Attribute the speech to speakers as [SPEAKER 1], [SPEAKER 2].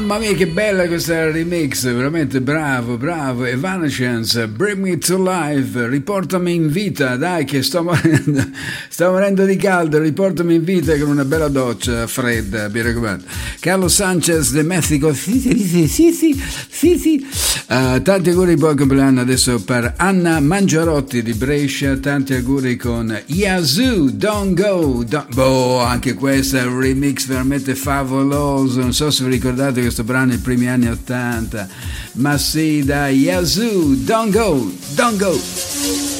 [SPEAKER 1] Mamma mia che bella questa remix, veramente bravo, bravo. Evanescence, Bring Me to Life, riportami in vita, dai che sto morendo di caldo, riportami in vita con una bella doccia fredda, mi raccomando. Carlo Sanchez de Mexico, sì. Tanti auguri, buon compleanno adesso per Anna Mangiarotti di Brescia, tanti auguri con Yazoo, Don't Go, anche questo è un remix veramente favoloso, non so se vi ricordate questo brano nei primi anni 80, ma sì dai, Yazoo, Don't Go.